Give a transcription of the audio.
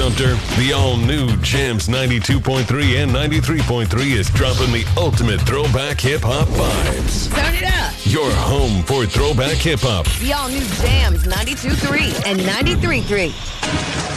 counter, the all-new Jams 92.3 and 93.3 is dropping the ultimate throwback hip-hop vibes. Turn it up. Your home for throwback hip-hop. The all-new Jams 92.3 and 93.3.